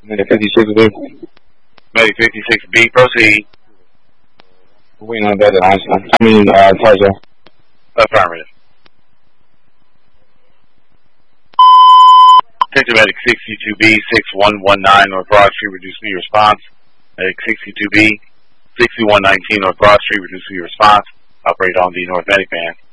Medic 56B. Medic 56B, proceed. Waiting on that answer. Pleasure. Affirmative. Attention Medic 62B, 6119 North Broad Street, reduce me response. Medic 62B, 6119 North Broad Street, reduce me response. Operate on the North Medic Van.